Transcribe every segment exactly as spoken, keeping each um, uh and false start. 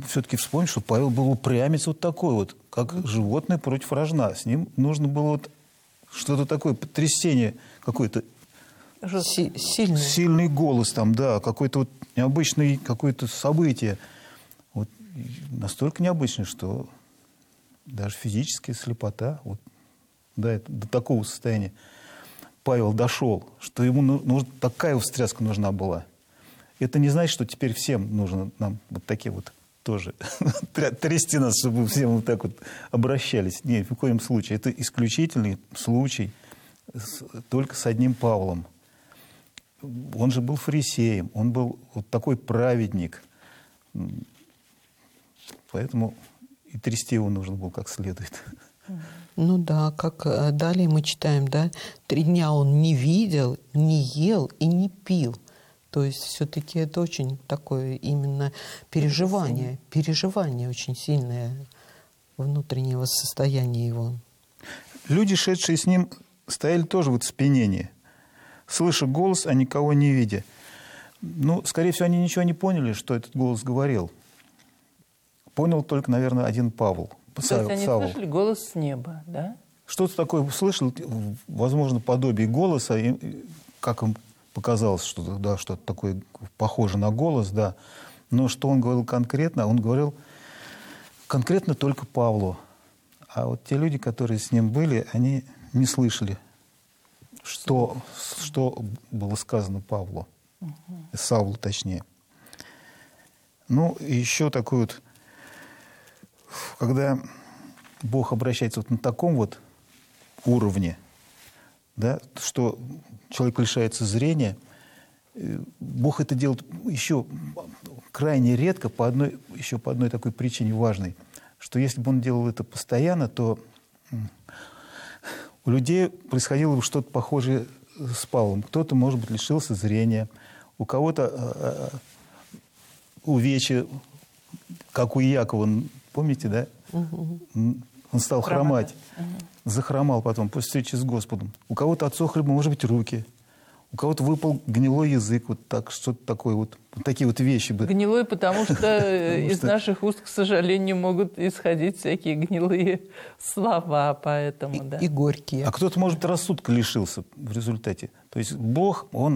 все-таки вспомнить, что Павел был упрямец вот такой вот, как mm-hmm. животное против рожна. С ним нужно было вот что-то такое, потрясение какое-то. Си- сильный. Сильный голос там, да, какое-то вот необычное какое-то событие. Вот настолько необычное, что даже физическая слепота, вот, да, это, до такого состояния Павел дошел, что ему нужна, такая встряска нужна была. Это не значит, что теперь всем нужно нам вот такие вот тоже трясти нас, чтобы все вот так вот обращались. Нет, ни в коем случае. Это исключительный случай с, только с одним Павлом. Он же был фарисеем, он был вот такой праведник. Поэтому и трясти его нужно было как следует. Ну да, как далее мы читаем, да, три дня он не видел, не ел и не пил. То есть все-таки это очень такое именно переживание, переживание очень сильное внутреннего состояния его. Люди, шедшие с ним, стояли тоже в оцепенении, слыша голос, а никого не видя. Ну, скорее всего, они ничего не поняли, что этот голос говорил. Понял только, наверное, один Павел. То есть они Савл. Слышали голос с неба, да? Что-то такое слышал, возможно, подобие голоса, и, как им показалось, что да, что-то такое похоже на голос, да. Но что он говорил конкретно, он говорил конкретно только Павлу. А вот те люди, которые с ним были, они не слышали, что, что было сказано Павлу, угу. Савлу точнее. Ну, и еще такой вот, когда Бог обращается вот на таком вот уровне, да, что человек лишается зрения, Бог это делает еще крайне редко по одной, еще по одной такой причине важной, что если бы он делал это постоянно, то у людей происходило бы что-то похожее с Павлом. Кто-то, может быть, лишился зрения, у кого-то увечья, как у Якова, помните, да? Угу. Он стал хромать, угу. захромал потом после встречи с Господом. У кого-то отсохли, может быть, руки, у кого-то выпал гнилой язык, вот так, что-то такое вот, вот такие вот вещи. Гнилой, потому что из наших уст, к сожалению, могут исходить всякие гнилые слова, поэтому, да. И горькие. А кто-то, может, рассудка лишился в результате. То есть Бог, Он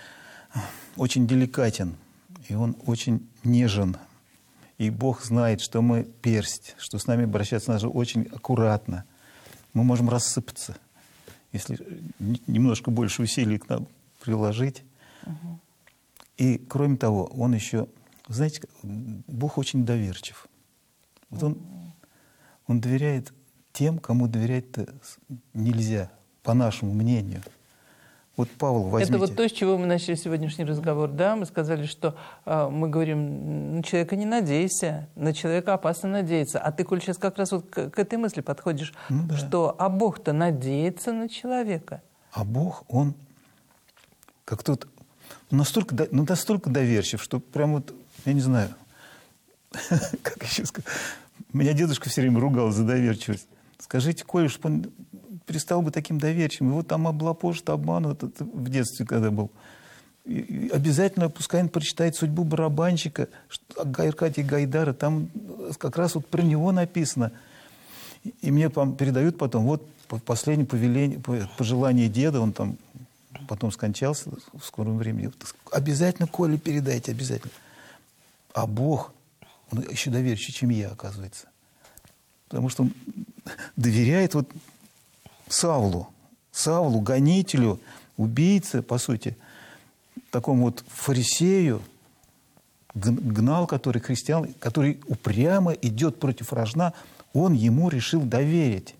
очень деликатен, и Он очень нежен. И Бог знает, что мы персть, что с нами обращаться надо очень аккуратно. Мы можем рассыпаться, если немножко больше усилий к нам приложить. Угу. И, кроме того, Он еще... Знаете, Бог очень доверчив. Вот Он, он доверяет тем, кому доверять-то нельзя, по нашему мнению. Вот, Павел, возьмите. Это вот то, с чего мы начали сегодняшний разговор, да? Мы сказали, что э, мы говорим, на человека не надейся, на человека опасно надеяться. А ты, Коль, сейчас как раз вот к, к этой мысли подходишь, ну, да. что а Бог-то надеется на человека. А Бог, Он как-то вот настолько, ну, настолько доверчив, что прям вот, я не знаю, как еще сказать, меня дедушка все время ругал за доверчивость. Скажите, Коля, чтобы он перестал бы таким доверчивым, его там облапошат, обманут, это в детстве когда был. И обязательно пускай он прочитает «Судьбу барабанщика», Аркадия Гайдара, там как раз вот про него написано. И мне передают потом, вот последнее повеление, пожелание деда, он там потом скончался в скором времени. Обязательно Коле передайте, обязательно. А Бог, он еще доверчивее, чем я, оказывается. Потому что он доверяет вот Савлу, Савлу, гонителю, убийце, по сути, такому вот фарисею, гнал, который христиан, который упрямо идет против рожна, он ему решил доверить.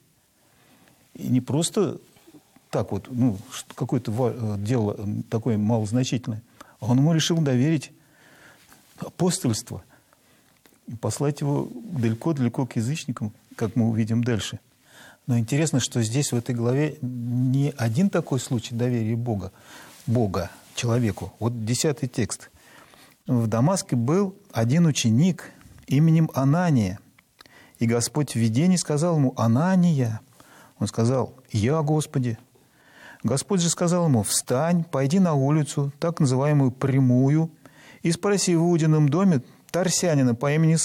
И не просто так вот, ну, какое-то дело такое малозначительное, а он ему решил доверить апостольство, послать его далеко-далеко к язычникам, как мы увидим дальше. Но интересно, что здесь, в этой главе, не один такой случай доверия Бога, Бога человеку. Вот десятый текст. В Дамаске был один ученик именем Анания. И Господь в видении сказал ему: «Анания». Он сказал: «Я, Господи». Господь же сказал ему: «Встань, пойди на улицу, так называемую Прямую, и спроси в Иудином доме Тарсянина по имени